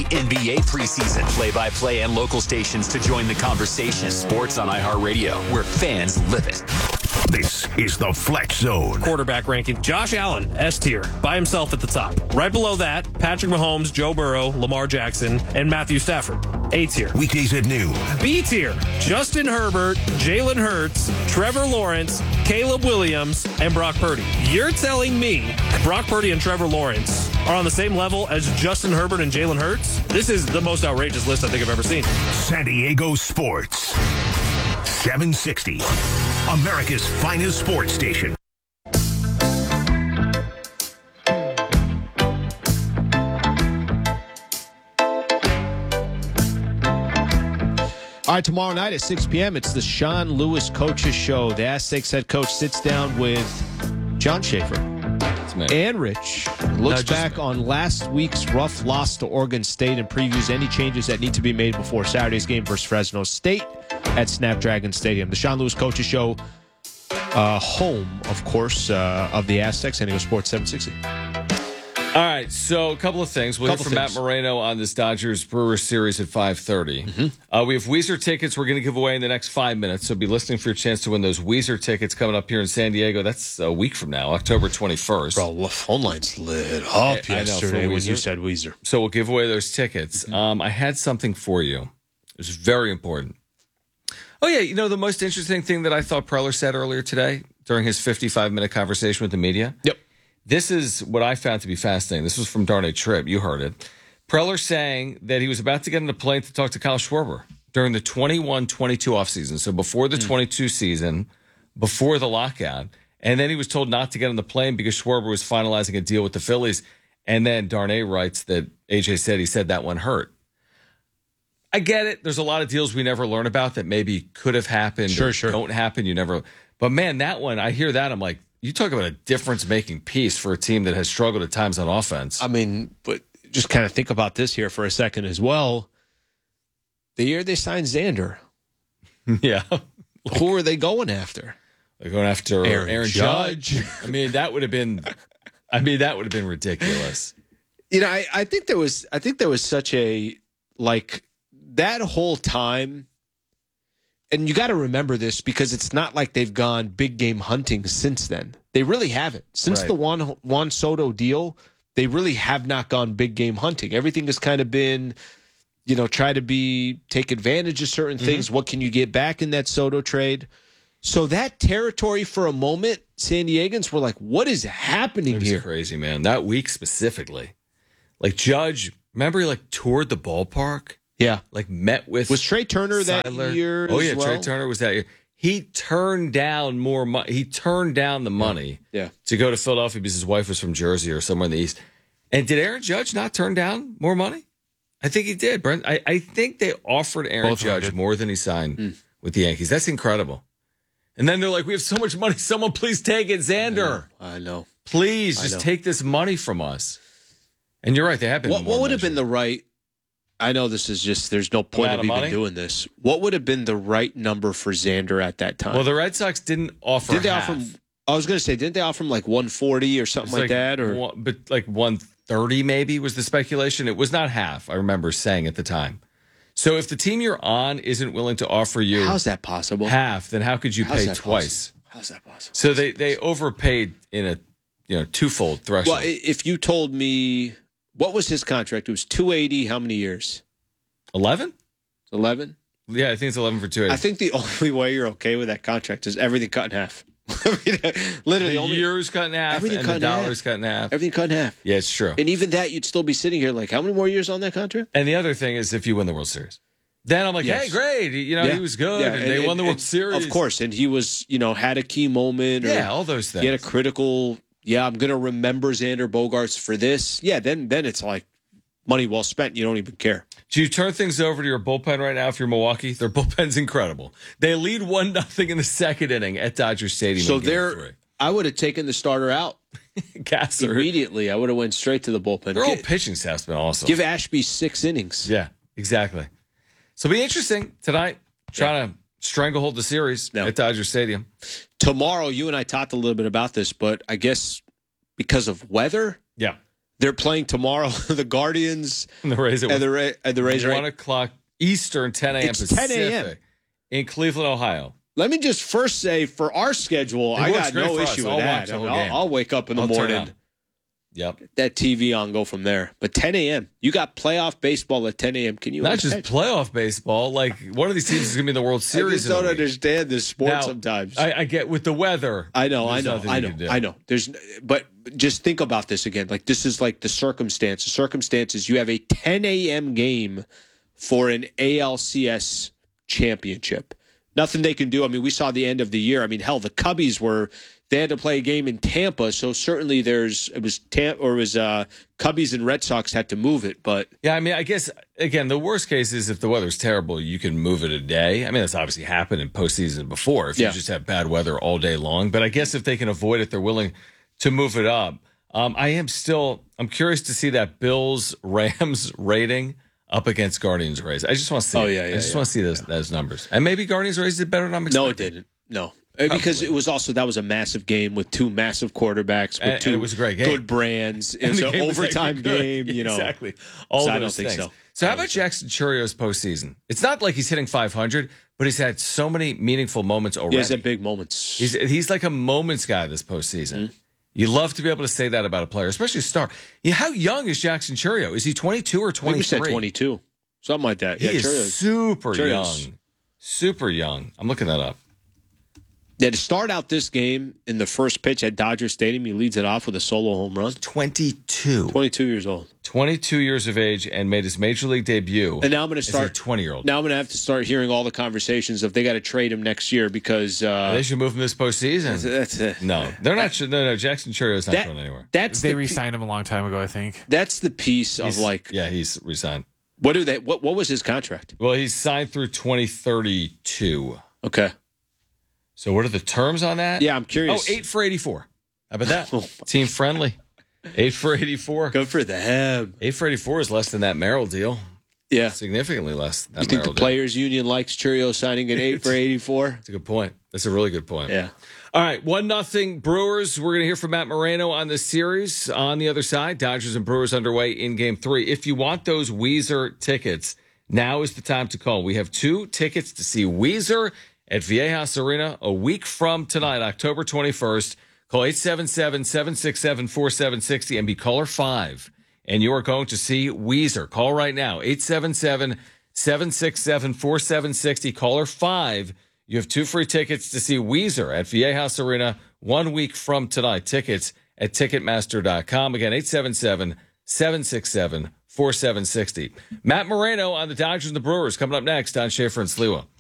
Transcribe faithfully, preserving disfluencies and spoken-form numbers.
N B A preseason, play-by-play and local stations to join the conversation. Sports on iHeartRadio, where fans live it. This is the Flex Zone. Quarterback ranking. Josh Allen, S tier, by himself at the top. Right below that, Patrick Mahomes, Joe Burrow, Lamar Jackson, and Matthew Stafford, A tier. Weekdays at noon. B tier, Justin Herbert, Jalen Hurts, Trevor Lawrence, Caleb Williams, and Brock Purdy. You're telling me Brock Purdy and Trevor Lawrence are on the same level as Justin Herbert and Jalen Hurts? This is the most outrageous list I think I've ever seen. San Diego Sports. seven sixty. America's finest sports station. All right, tomorrow night at six p.m., it's the Sean Lewis Coaches Show. The Aztecs head coach sits down with John Schaefer and Rich, looks back me. on last week's rough loss to Oregon State and previews any changes that need to be made before Saturday's game versus Fresno State at Snapdragon Stadium. The Sean Lewis Coaches Show, uh, home, of course, uh, of the Aztecs, San Diego Sports seven sixty. All right, so a couple of things. We'll hear from Matt Moreno on this Dodgers-Brewers series at five thirty. Mm-hmm. Uh, we have Weezer tickets we're going to give away in the next five minutes, so be listening for your chance to win those Weezer tickets coming up here in San Diego. That's a week from now, October twenty-first. Bro, the phone lines lit up I, yesterday I know, when you said Weezer. So we'll give away those tickets. Mm-hmm. Um, I had something for you. It was very important. Oh, yeah, you know, the most interesting thing that I thought Preller said earlier today during his fifty-five minute conversation with the media? Yep. This is what I found to be fascinating. This was from Darnay Tripp. You heard it. Preller saying that he was about to get on a plane to talk to Kyle Schwarber during the twenty-one twenty-two offseason. So before the mm. twenty-two season, before the lockout. And then he was told not to get on the plane because Schwarber was finalizing a deal with the Phillies. And then Darnay writes that A J said he said that one hurt. I get it. There's a lot of deals we never learn about that maybe could have happened sure, or sure. don't happen. You never. But, man, that one, I hear that. I'm like, you talk about a difference-making piece for a team that has struggled at times on offense. I mean, but just kind of think about this here for a second as well. The year they signed Xander. Yeah. Who are they going after? They're going after Aaron, Aaron Judge. Judge. I mean, that would have been I mean, that would have been ridiculous. You know, I, I think there was I think there was such a like that whole time. And you got to remember this because it's not like they've gone big game hunting since then. They really haven't. Since right. the Juan, Juan Soto deal, they really have not gone big game hunting. Everything has kind of been, you know, try to be, take advantage of certain mm-hmm. things. What can you get back in that Soto trade? So that territory for a moment, San Diegans were like, what is happening it was here? Crazy, man. That week specifically. Like Judge, remember he like toured the ballpark? Yeah. Like met with Was Trey Turner Siler. that year Oh, as yeah, well? Trey Turner was that year. He turned down more money. He turned down the money yeah. Yeah. to go to Philadelphia because his wife was from Jersey or somewhere in the East. And did Aaron Judge not turn down more money? I think he did, Brent. I, I think they offered Aaron Both Judge more than he signed mm. with the Yankees. That's incredible. And then they're like, we have so much money. Someone please take it, Xander. I know. I know. Please I just know. take this money from us. And you're right. They have been. What, what would have been the right... I know this is just, there's no point of, of even money? doing this. What would have been the right number for Xander at that time? Well, the Red Sox didn't offer Did they half. offer him, I was going to say, didn't they offer him like one forty or something like, like that? Or one, But like one thirty maybe was the speculation. It was not half, I remember saying at the time. So if the team you're on isn't willing to offer you how's that possible? half, then how could you how's pay twice? Possible? How's that possible? So they, they overpaid in a you know twofold threshold. Well, if you told me, what was his contract? It was two eighty, how many years? eleven? eleven? Yeah, I think it's eleven for two eighty. I think the only way you're okay with that contract is everything cut in half. Literally, the only, years cut in half everything and cut the in dollars half. cut in half. Everything cut in half. Yeah, it's true. And even that, you'd still be sitting here like, how many more years on that contract? And the other thing is if you win the World Series. Then I'm like, yes. hey, great. You know, yeah. he was good, yeah. and, and they and, won the World and, Series. Of course, and he was, you know, had a key moment. Or yeah, all those things. He had a critical, yeah, I'm going to remember Xander Bogaerts for this. Yeah, then then it's like money well spent. You don't even care. Do you turn things over to your bullpen right now if you're Milwaukee? Their bullpen's incredible. They lead one nothing in the second inning at Dodger Stadium. So in game they're, three. I would have taken the starter out. Gasser. Immediately, I would have went straight to the bullpen. Their whole pitching staff's been awesome. Give Ashby six innings. Yeah, exactly. So it'll be interesting tonight, trying yeah. to stranglehold the series no. at Dodger Stadium. Tomorrow, you and I talked a little bit about this, but I guess because of weather, yeah, They're playing tomorrow. The Guardians And the Rays at and the, Ra- and the Rays. one Right? o'clock Eastern, ten a.m. It's Pacific, ten a.m. in Cleveland, Ohio. Let me just first say, for our schedule, It I works got great no for us. issue I'll with watch that. the I whole mean, game. I'll, I'll wake up in the I'll turn morning, on. Yep. that T V on, go from there. But ten a.m. You got playoff baseball at ten a.m. Can you Not imagine? just playoff baseball. Like, one of these teams is going to be in the World I Series. just in a don't week. understand this sport Now, sometimes. I, I get with the weather. I know, I there's know, nothing I you know, can do. I know. There's, but just think about this again. Like, this is like the circumstance. The circumstances. You have a ten a.m. game for an A L C S championship. Nothing they can do. I mean, we saw the end of the year. I mean, hell, the Cubbies were. They had to play a game in Tampa, so certainly there's it was Tampa or it was uh, Cubbies and Red Sox had to move it, but Yeah, I mean, I guess, again, the worst case is if the weather's terrible, you can move it a day. I mean, that's obviously happened in postseason before if Yeah. you just have bad weather all day long. But I guess if they can avoid it, they're willing to move it up. Um, I am still, I'm curious to see that Bills Rams rating up against Guardians Rays. I just want to see Oh, it. yeah, yeah, I just yeah. want to see those, those numbers. And maybe Guardians Rays did better than I'm expecting. no, it didn't. No. Uh, Because it was also that was a massive game with two massive quarterbacks with And- and two it was a great game. good brands. It And was the an game was overtime actually good. game, you know. Exactly. All So of I don't those think things. so. So I how don't about think Jackson Churio's postseason? It's not like he's hitting five hundred, but he's had so many meaningful moments already. He has had big moments. He's he's like a moments guy this postseason. Mm-hmm. You love to be able to say that about a player, especially a star. Yeah, how young is Jackson Churio? Is he twenty-two or I think we said twenty-three? twenty-two, something like that. He yeah, is Churio's- super Churio's- young. Super young. I'm looking that up. Yeah, to start out this game in the first pitch at Dodger Stadium, he leads it off with a solo home run. twenty-two. twenty-two years old. twenty-two years of age and made his major league debut. And now I'm going to as a start. twenty-year-old. Now I'm going to have to start hearing all the conversations if they got to trade him next year because uh, They should move him this postseason. that's it. No, they're not. No, no. Jackson Churio's not That, going anywhere. that's They the, re-signed him a long time ago, I think. that's the piece of He's- like yeah, he's resigned. what do they what what was his contract? Well, he's signed through twenty thirty-two. Okay. So what are the terms on that? Yeah, I'm Oh, curious. eight for eighty-four. How about that? Team friendly. Eight for eighty-four. Good for them. Eight for eighty-four is less than that Merrill deal. Yeah. Significantly less than that You think the Merrill deal. players union likes Churio signing an eight for eighty-four? That's a good point. That's a really good point. Yeah. All right, one nothing Brewers. We're going to hear from Matt Moreno on this series. On the other side, Dodgers and Brewers underway in Game Three. If you want those Weezer tickets, now is the time to call. We have two tickets to see Weezer at Viejas Arena a week from tonight, October twenty-first. Call eight seven seven, seven six seven, four seven six zero and be caller five. And you are going to see Weezer. Call right now, eight seven seven, seven six seven, four seven six zero. Caller five. You have two free tickets to see Weezer at Viejas Arena one week from tonight. Tickets at Ticketmaster dot com. Again, eight seven seven, seven six seven, four seven six zero. Matt Moreno on the Dodgers and the Brewers coming up next on Schaefer and Sliwa.